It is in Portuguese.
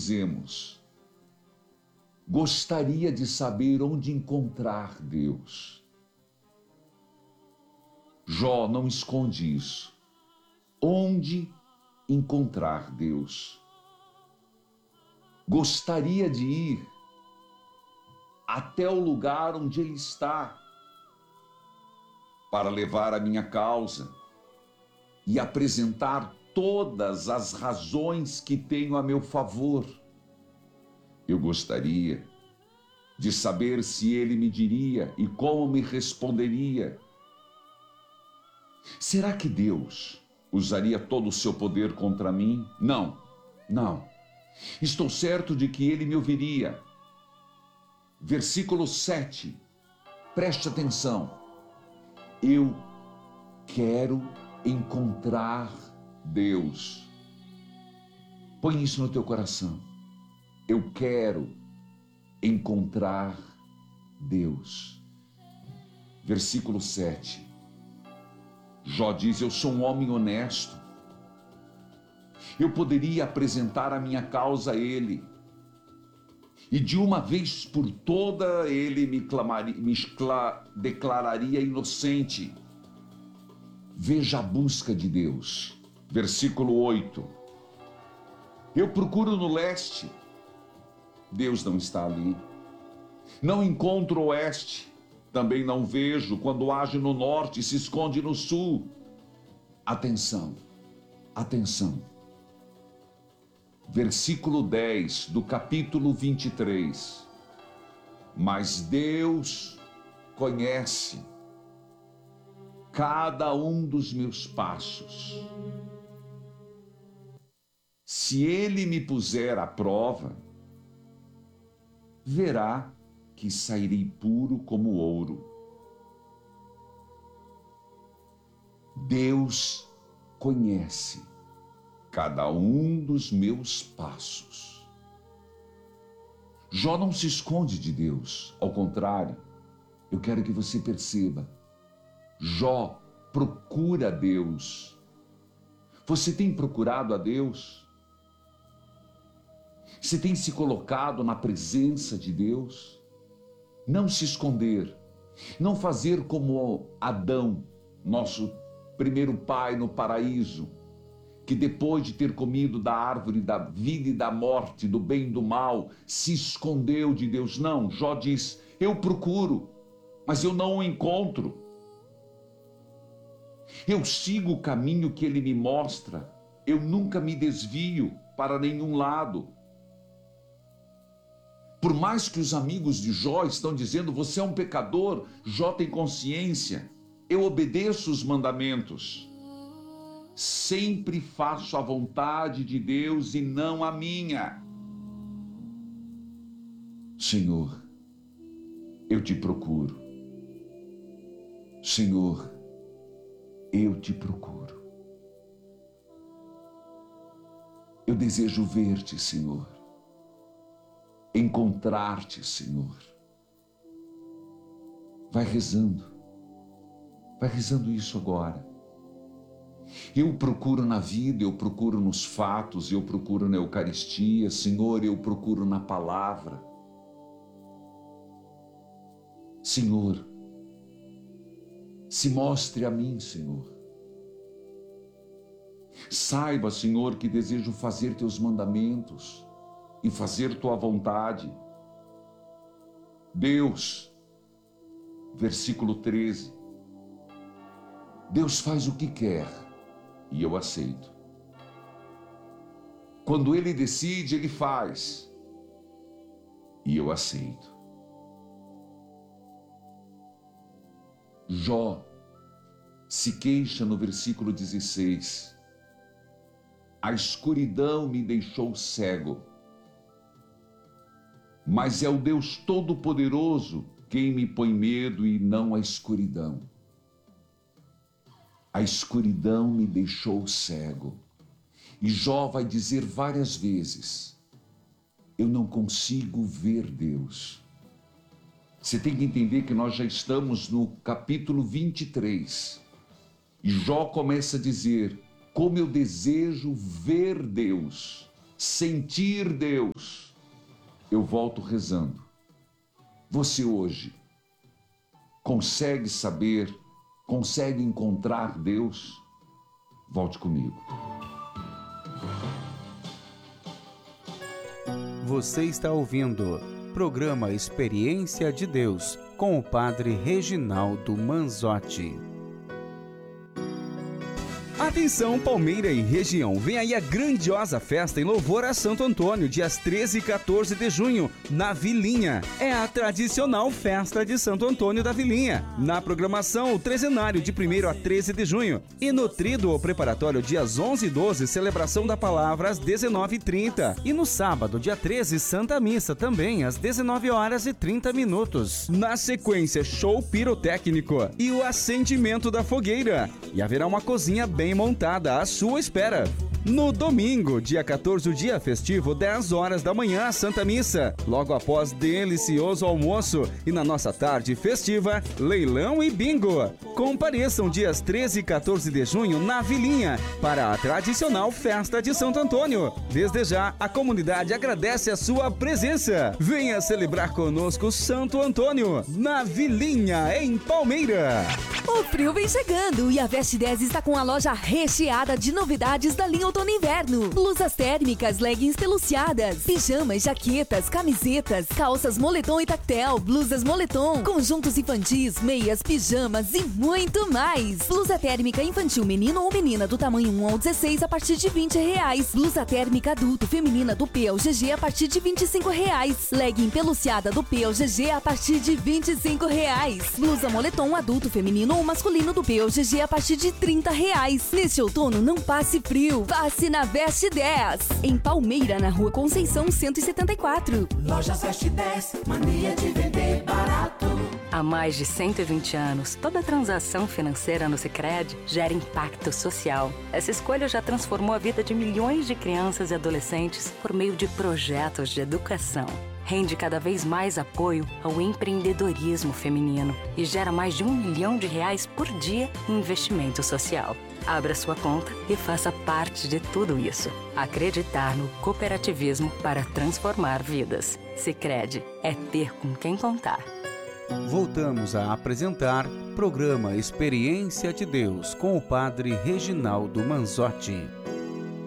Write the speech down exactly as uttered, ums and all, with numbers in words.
dizemos: gostaria de saber onde encontrar Deus. Jó não esconde isso. Onde encontrar Deus? Gostaria de ir até o lugar onde Ele está, para levar a minha causa e apresentar todas as razões que tenho a meu favor. Eu gostaria de saber se Ele me diria e como me responderia. Será que Deus usaria todo o seu poder contra mim? Não, não. Estou certo de que Ele me ouviria. Versículo sete, preste atenção. Eu quero encontrar Deus. Põe isso no teu coração. Eu quero encontrar Deus. Versículo sete. Jó diz: eu sou um homem honesto. Eu poderia apresentar a minha causa a Ele, e de uma vez por toda Ele me, clamaria, me escla, declararia inocente. Veja a busca de Deus. Versículo oito. Eu procuro no leste. Deus não está ali. Não encontro o oeste. Também não vejo. Quando age no norte, se esconde no sul. Atenção, atenção. Versículo dez do capítulo vinte e três. Mas Deus conhece cada um dos meus passos. Se Ele me puser à prova, verá que sairei puro como ouro. Deus conhece cada um dos meus passos. Jó não se esconde de Deus. Ao contrário, eu quero que você perceba. Jó procura Deus. Você tem procurado a Deus? Você tem se colocado na presença de Deus? Não se esconder. Não fazer como Adão, nosso primeiro pai no paraíso, que depois de ter comido da árvore da vida e da morte, do bem e do mal, se escondeu de Deus. Não, Jó diz: eu procuro, mas eu não o encontro. Eu sigo o caminho que Ele me mostra. Eu nunca me desvio para nenhum lado. Por mais que os amigos de Jó estão dizendo: você é um pecador, Jó tem consciência. Eu obedeço os mandamentos. Sempre faço a vontade de Deus e não a minha. Senhor, eu te procuro. Senhor, eu te procuro. Eu desejo ver-te, Senhor. Encontrar-te, Senhor. Vai rezando. Vai rezando isso agora. Eu procuro na vida, eu procuro nos fatos, eu procuro na Eucaristia. Senhor, eu procuro na palavra. Senhor, se mostre a mim, Senhor. Saiba, Senhor, que desejo fazer teus mandamentos e fazer tua vontade. Deus, versículo treze. Deus faz o que quer e eu aceito. Quando Ele decide, Ele faz e eu aceito. Jó se queixa no versículo dezesseis. A escuridão me deixou cego, mas é o Deus Todo-Poderoso quem me põe medo e não a escuridão. A escuridão me deixou cego. E Jó vai dizer várias vezes: eu não consigo ver Deus. Você tem que entender que nós já estamos no capítulo vinte e três. E Jó começa a dizer: como eu desejo ver Deus. sentir Deus, eu volto rezando. Você hoje consegue saber, consegue encontrar Deus? Volte comigo. Você está ouvindo programa Experiência de Deus com o Padre Reginaldo Manzotti. Atenção, Palmeira e região, vem aí a grandiosa festa em louvor a Santo Antônio, dias treze e quatorze de junho, na Vilinha. É a tradicional festa de Santo Antônio da Vilinha. Na programação, o trezenário de primeiro a treze de junho. E no tríduo preparatório, dias onze e doze, celebração da palavra às dezenove e trinta. E no sábado, dia treze, Santa Missa, também às dezenove horas e trinta minutos. Na sequência, show pirotécnico e o acendimento da fogueira. E haverá uma cozinha bem montada à sua espera. No domingo, dia quatorze, o dia festivo, dez horas da manhã, Santa Missa. Logo após delicioso almoço e na nossa tarde festiva, leilão e bingo. Compareçam dias treze e quatorze de junho na Vilinha para a tradicional festa de Santo Antônio. Desde já, a comunidade agradece a sua presença. Venha celebrar conosco Santo Antônio na Vilinha, em Palmeira. O frio vem chegando e a Veste dez está com a loja recheada de novidades da linha outono e inverno. Blusas térmicas, leggings peluciadas, pijamas, jaquetas, camisetas, calças moletom e tactel, blusas moletom, conjuntos infantis, meias, pijamas e muito mais. Blusa térmica infantil menino ou menina do tamanho um ao dezesseis a partir de vinte reais. Blusa térmica adulto feminina do P ao G G a partir de vinte e cinco reais. Legging peluciada do P ao G G a partir de vinte e cinco reais. Blusa moletom adulto feminino ou masculino do P ao G G a partir de trinta reais. Neste outono não passe frio, passe na Veste dez. Em Palmeira, na Rua Conceição cento e setenta e quatro. Lojas Veste dez, mania de vender barato. Há mais de cento e vinte anos, toda transação financeira no Sicredi gera impacto social. Essa escolha já transformou a vida de milhões de crianças e adolescentes por meio de projetos de educação. Rende cada vez mais apoio ao empreendedorismo feminino e gera mais de um milhão de reais por dia em investimento social. Abra sua conta e faça parte de tudo isso. Acreditar no cooperativismo para transformar vidas. Sicredi é ter com quem contar. Voltamos a apresentar programa Experiência de Deus com o Padre Reginaldo Manzotti.